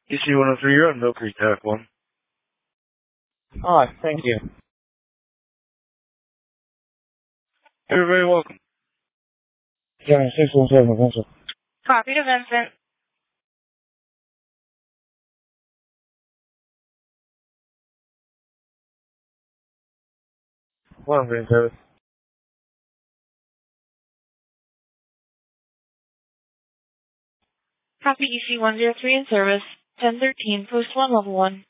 EC-103, you're on Mill Creek Tac 1. Hi, thank you. You're very welcome. 617, Vincent. Copy to Vincent. One green service. Copy EC-103 in service. 1013, post 1, level 1.